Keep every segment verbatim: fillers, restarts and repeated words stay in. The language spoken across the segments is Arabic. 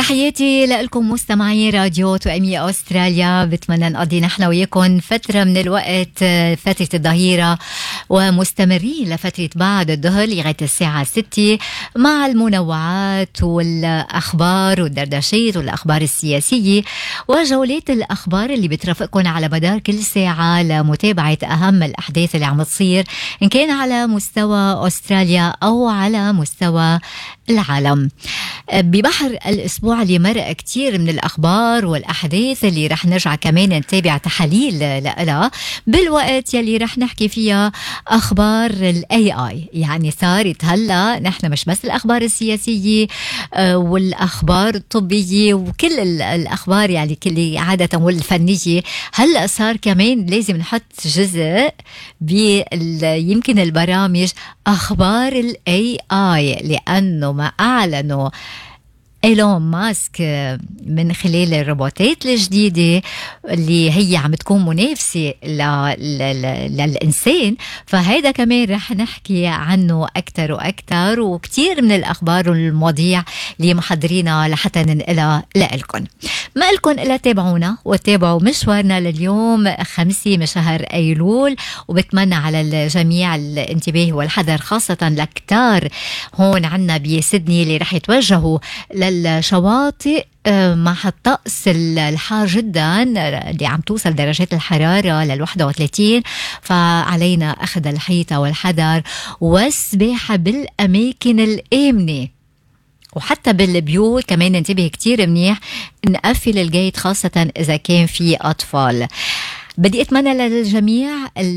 تحياتي لكم مستمعي راديو توأمي أستراليا. بتمنى نقضي نحن وياكم فترة من الوقت، فترة الظهيرة، ومستمرين لفترة بعد الظهر لغاية الساعة ستة مع المنوعات والأخبار والدردشات والأخبار السياسية وجولات الأخبار اللي بترافقكم على مدار كل ساعة لمتابعة أهم الأحداث اللي عم تصير إن كان على مستوى أستراليا أو على مستوى العالم. ببحر الأسبوع اللي مرق كتير من الأخبار والأحداث اللي رح نرجع كمان نتابع تحاليل لها بالوقت يلي رح نحكي فيها أخبار ال إيه آي. يعني صارت هلا نحن مش بس الأخبار السياسية والأخبار الطبية وكل الأخبار يعني كل عادة والفنية، هلا صار كمان لازم نحط جزء يمكن البرامج أخبار ال إيه آي، لأنه ما أعلنوا إيلون ماسك من خلال الروبوتات الجديدة اللي هي عم تكون منافسة للإنسان، فهذا كمان رح نحكي عنه أكتر وأكتر، وكتير من الأخبار والمواضيع اللي محضرينها لحتى ننقلها لإلكم. ما إلكم إلا تابعونا وتابعوا مشوارنا لليوم خمسة من شهر أيلول، وبتمنى على الجميع الانتباه والحذر، خاصة لكتار هون عنا بسيدني اللي رح يتوجهوا للشواطئ مع الطقس الحار جدا اللي عم توصل درجات الحرارة للواحدة وثلاثين، فعلينا أخذ الحيطة والحذر والسباحة بالأماكن الآمنة، وحتى بالبيوت كمان ننتبه كتير منيح نقفل الجيت خاصة إذا كان في أطفال. بدي أتمنى للجميع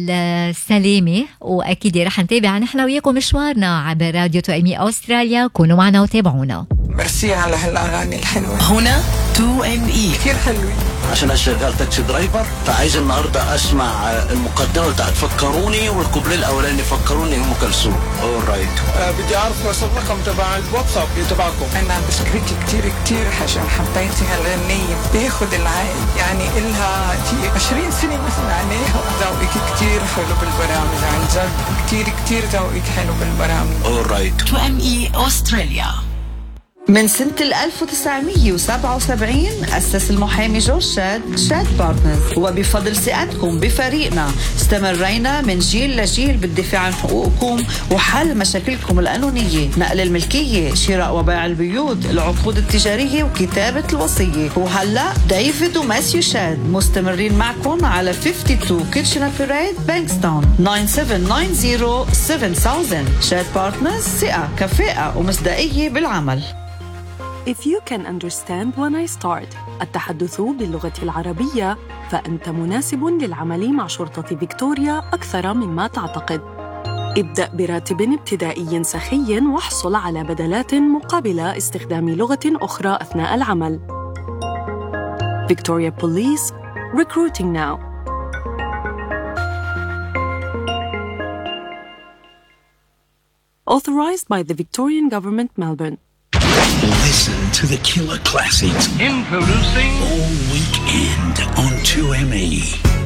السلامة، وأكيد رح نتابع نحن وياكم مشوارنا عبر راديو توأمي أستراليا. كونوا معنا وتابعونا. ميرسي على هالأغاني الحلوة. هنا تو ام اي كتير حلوين. عشان أشتغل تاكسي درايفر، فعايز النهاردة أسمع المقدمة بتاعت فكروني والكوبليه الأولاني فكروني أم كلثوم. أول رايت. أه بدي أعرف بس الرقم تبع الواتساب تبعكم. أنا بشكرك كتير كتير عشان حبيتي هالغنية، بياخد العين يعني إلها عشرين سنة مثلا عليها. ذوقك كتير حلو بالبرامج، عن جد كتير كتير ذوقك حلو بالبرامج. أول رايت. تو ام اي أستراليا. من سنة ألف وتسعمية وسبعة وسبعين أسس المحامي جورج شاد شاد بارتنرز، وبفضل ثقتكم بفريقنا استمرينا من جيل لجيل بالدفاع عن حقوقكم وحل مشاكلكم القانونية، نقل الملكية، شراء وبيع البيوت، العقود التجارية وكتابة الوصية. وهلأ ديفيد وماسيو شاد مستمرين معكم على خمسة وخمسين كيتشنر بيريد بانكستاون تسعة سبعة تسعة صفر سبعة ألف. شاد بارتنرز، ثقة كفاءة ومصداقية بالعمل. If you can understand when I start التحدث باللغة العربية، فأنت مناسب للعمل مع شرطة فيكتوريا أكثر مما تعتقد. ابدأ براتب ابتدائي سخي واحصل على بدلات مقابل استخدام لغة أخرى أثناء العمل. Victoria Police, recruiting now. Authorized by the Victorian Government, Melbourne. Listen to the killer classics. Introducing all weekend on two M E.